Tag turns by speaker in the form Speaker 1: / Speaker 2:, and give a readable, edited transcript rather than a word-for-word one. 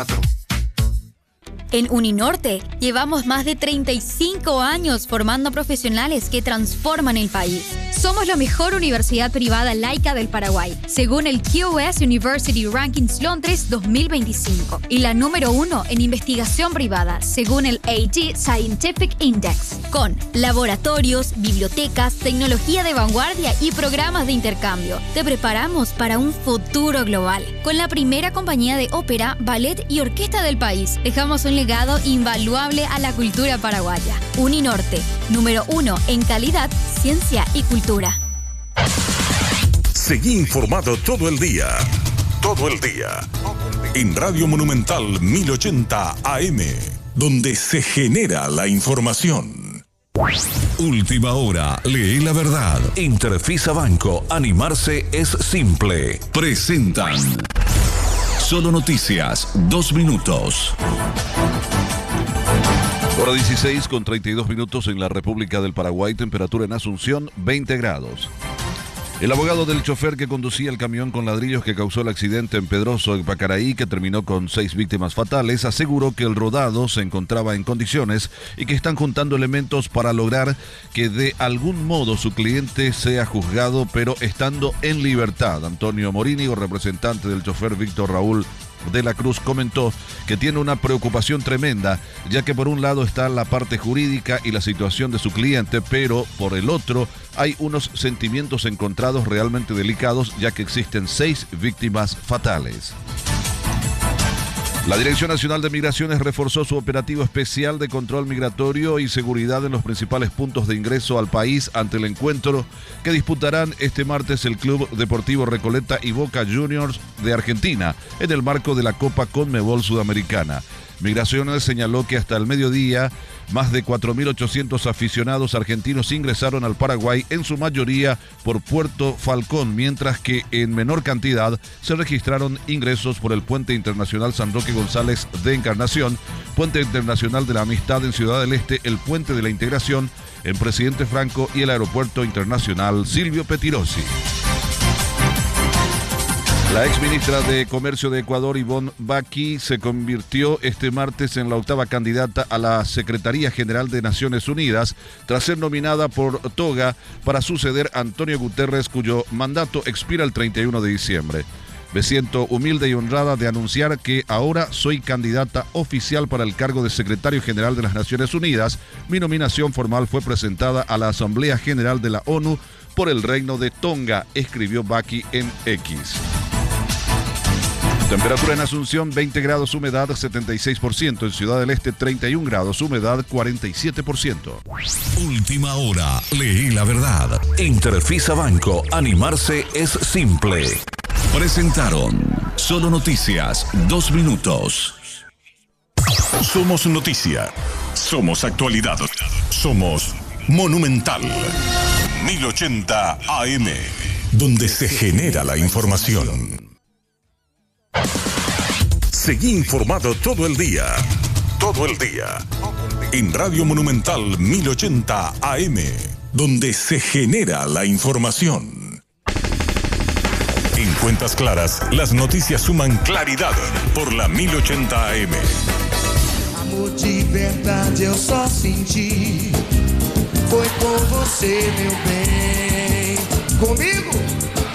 Speaker 1: En Uninorte llevamos más de 35 años formando profesionales que transforman el país. Somos la mejor universidad privada laica del Paraguay, según el QS University Rankings Londres 2025, y la número 1 en investigación privada, según el AG Scientific Index, con laboratorios, bibliotecas, tecnología de vanguardia y programas de intercambio. Te preparamos para un futuro global. Con la primera compañía de ópera, ballet y orquesta del país, dejamos un legado invaluable a la cultura paraguaya. Uninorte, número 1 en calidad, ciencia y cultura.
Speaker 2: Seguí informado todo el día. Todo el día. En Radio Monumental 1080 AM, donde se genera la información. Última hora, lee la verdad. Interfisa Banco, animarse es simple. Presentan Solo Noticias, 2 minutos.
Speaker 3: Hora 16 con 32 minutos en la República del Paraguay, temperatura en Asunción 20 grados. El abogado del chofer que conducía el camión con ladrillos que causó el accidente en Pedroso, en Pacaraí, que terminó con 6 víctimas fatales, aseguró que el rodado se encontraba en condiciones y que están juntando elementos para lograr que de algún modo su cliente sea juzgado, pero estando en libertad. Antonio Morini, representante del chofer Víctor Raúl de la Cruz, comentó que tiene una preocupación tremenda, ya que por un lado está la parte jurídica y la situación de su cliente, pero por el otro hay unos sentimientos encontrados realmente delicados, ya que existen 6 víctimas fatales. La Dirección Nacional de Migraciones reforzó su operativo especial de control migratorio y seguridad en los principales puntos de ingreso al país ante el encuentro que disputarán este martes el Club Deportivo Recoleta y Boca Juniors de Argentina en el marco de la Copa Conmebol Sudamericana. Migraciones señaló que hasta el mediodía más de 4.800 aficionados argentinos ingresaron al Paraguay, en su mayoría por Puerto Falcón, mientras que en menor cantidad se registraron ingresos por el Puente Internacional San Roque González de Encarnación, Puente Internacional de la Amistad en Ciudad del Este, el Puente de la Integración en Presidente Franco y el Aeropuerto Internacional Silvio Pettirossi. La exministra de Comercio de Ecuador, Ivonne Baqui, se convirtió este martes en la 8ª candidata a la Secretaría General de Naciones Unidas, tras ser nominada por Toga para suceder a Antonio Guterres, cuyo mandato expira el 31 de diciembre. Me siento humilde y honrada de anunciar que ahora soy candidata oficial para el cargo de Secretario General de las Naciones Unidas. Mi nominación formal fue presentada a la Asamblea General de la ONU por el Reino de Tonga, escribió Baqui en X. Temperatura en Asunción 20 grados, humedad 76%. En Ciudad del Este 31 grados, humedad 47%.
Speaker 2: Última hora, leí la verdad. Interfisa Banco, animarse es simple. Presentaron Solo Noticias, 2 minutos. Somos noticia. Somos actualidad. Somos Monumental 1080 AM, donde se genera la información. Seguí informado todo el día. Todo el día. En Radio Monumental 1080 AM, donde se genera la información. En Cuentas Claras, las noticias suman claridad por la 1080 AM.
Speaker 4: Amor de verdade eu só senti. Foi por você, meu bem. Comigo?